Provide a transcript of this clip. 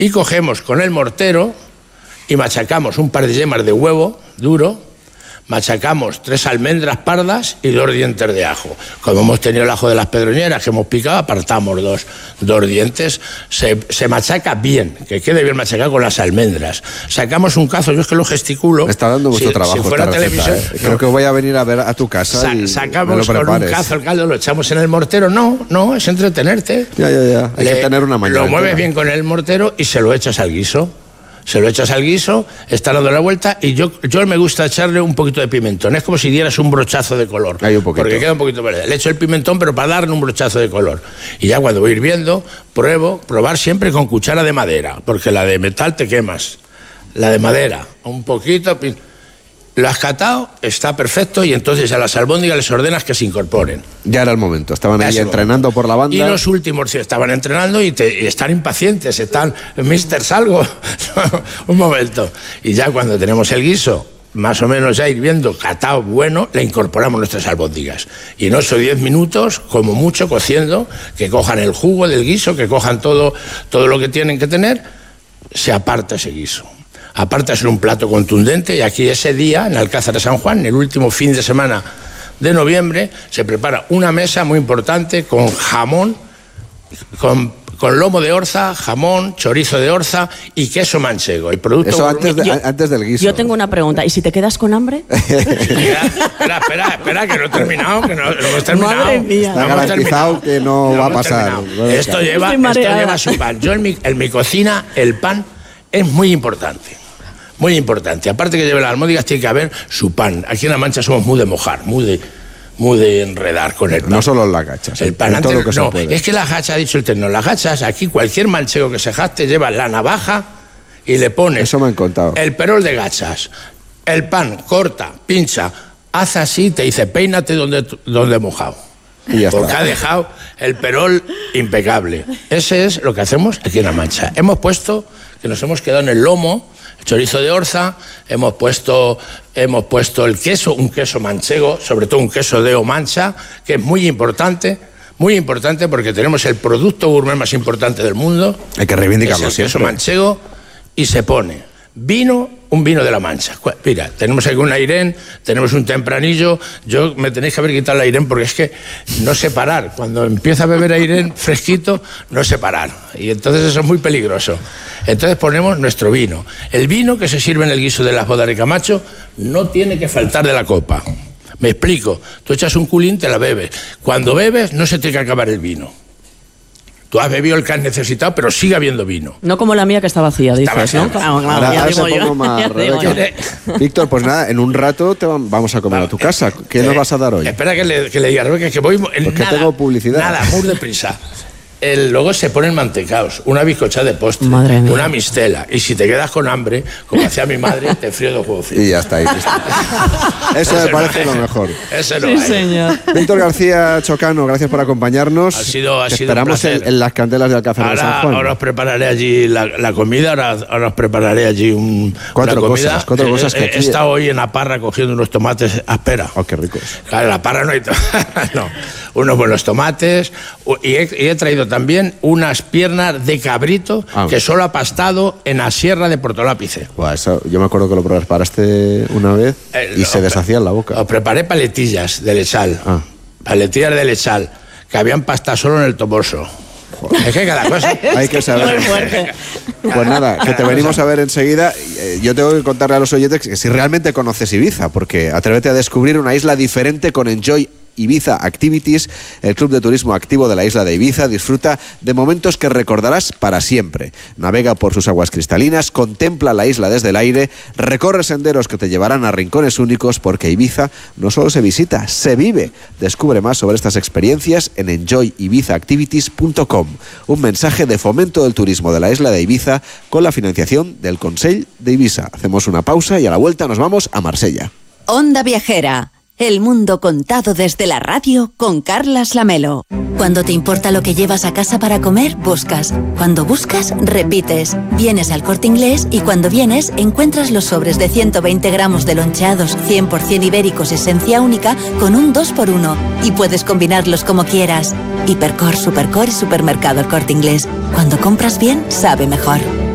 y cogemos con el mortero y machacamos un par de yemas de huevo duro, machacamos 3 almendras pardas y 2 dientes de ajo. Como hemos tenido el ajo de las pedroñeras que hemos picado, apartamos dos dientes. Se machaca bien, que quede bien machacado con las almendras. Sacamos un cazo, yo es que lo gesticulo. Me está dando mucho trabajo. Si fuera esta televisión, receta, Creo que voy a venir a ver a tu casa y sacamos con un cazo el caldo, lo echamos en el mortero. No, es entretenerte. Ya. Hay que tener una mañana. Lo mueves bien con el mortero y se lo echas al guiso. Está dando la vuelta y yo me gusta echarle un poquito de pimentón. Es como si dieras un brochazo de color. Hay un poquito. Porque queda un poquito verde. Le echo el pimentón, pero para darle un brochazo de color. Y ya cuando voy hirviendo, probar siempre con cuchara de madera, porque la de metal te quemas. La de madera, un poquito. Lo has catado, está perfecto, y entonces a las albóndigas les ordenas que se incorporen. Ya era el momento, estaban ahí entrenando por la banda. Y los últimos estaban entrenando y están impacientes, Mister, salgo. Un momento. Y ya cuando tenemos el guiso más o menos ya hirviendo, catado, bueno, le incorporamos nuestras albóndigas. Y en 8 o 10 minutos, como mucho, cociendo, que cojan el jugo del guiso, que cojan todo lo que tienen que tener, se aparta ese guiso. Aparte de ser un plato contundente, y aquí ese día, en Alcázar de San Juan, el último fin de semana de noviembre, se prepara una mesa muy importante con jamón, con lomo de orza, jamón, chorizo de orza y queso manchego. El producto eso antes del guiso. Yo tengo una pregunta, ¿y si te quedas con hambre? Espera, que no he terminado, que no hemos terminado. Madre mía. Está garantizado que no va a pasar. Esto lleva su pan. Yo en mi cocina, el pan es muy importante. Muy importante. Aparte que lleve las almóndigas, tiene que haber su pan. Aquí en La Mancha somos muy de mojar, muy de enredar con el pan. No solo en las gachas. El pan antes, no, es que las gachas, ha dicho el técnico, las gachas, aquí cualquier manchego que se jacte lleva la navaja y le pone eso me han contado. El perol de gachas. El pan, corta, pincha, hace así, te dice, peínate donde he mojado. Y ya porque está. Ha dejado el perol impecable. Ese es lo que hacemos aquí en La Mancha. Nos hemos quedado en el lomo, chorizo de orza, hemos puesto el queso, un queso manchego, sobre todo un queso de Omancha, que es muy importante porque tenemos el producto gourmet más importante del mundo. Hay que reivindicarlo siempre. El queso manchego, y se pone un vino de La Mancha. Mira, tenemos aquí un Airén, tenemos un Tempranillo. Me tenéis que haber quitado el Airén porque es que no sé parar. Cuando empiezo a beber Airén fresquito, no sé parar. Y entonces eso es muy peligroso. Entonces ponemos nuestro vino. El vino que se sirve en el guiso de las bodas de Camacho no tiene que faltar de la copa. Me explico. Tú echas un culín, te la bebes. Cuando bebes, no se tiene que acabar el vino. Tú has bebido el que has necesitado, pero sigue habiendo vino. No como la mía que está vacía, dices, ¿no? Ahora se pongo más, Víctor, pues nada, en un rato vamos a comer a tu casa. ¿Qué nos vas a dar hoy? Espera que le diga a Rebeca que voy... Porque tengo publicidad. Nada, muy deprisa. Luego se ponen mantecaos, una bizcocha de postre, una mistela. Y si te quedas con hambre, como hacía mi madre, te frío dos huevos fritos. Y ya está ahí. Eso me parece lo mejor. Eso no hay. Señor. Víctor García Chocano, gracias por acompañarnos. Ha sido esperamos en las candelas de Alcázar de San Juan. Ahora os prepararé allí la comida, ahora os prepararé allí cuatro cosas que aquí... He estado hoy en la parra cogiendo unos tomates áspera. Oh, qué ricos. Claro, en la parra no hay no, unos buenos tomates, y he traído también unas piernas de cabrito que solo ha pastado en la sierra de Portolápice. Eso, yo me acuerdo que lo preparaste una vez y se deshacía en la boca. Os preparé paletillas de lechal, paletillas de lechal, que habían pastado solo en el Toboso. Es que cada cosa hay que saber. Pues nada, que te venimos a ver enseguida. Yo tengo que contarle a los oyentes que si realmente conoces Ibiza, porque atrévete a descubrir una isla diferente con Enjoy Ibiza Activities, el club de turismo activo de la isla de Ibiza. Disfruta de momentos que recordarás para siempre. Navega por sus aguas cristalinas, contempla la isla desde el aire, recorre senderos que te llevarán a rincones únicos, porque Ibiza no solo se visita, se vive. Descubre más sobre estas experiencias en enjoyibizaactivities.com. Un mensaje de fomento del turismo de la isla de Ibiza con la financiación del Consell de Ibiza. Hacemos una pausa y a la vuelta nos vamos a Marsella. Onda Viajera. El mundo contado desde la radio con Carlas Lamelo. Cuando te importa lo que llevas a casa para comer, buscas. Cuando buscas, repites. Vienes al Corte Inglés y cuando vienes, encuentras los sobres de 120 gramos de loncheados 100% ibéricos esencia única con un 2x1. Y puedes combinarlos como quieras. Hipercor, Supercor y Supermercado El Corte Inglés. Cuando compras bien, sabe mejor.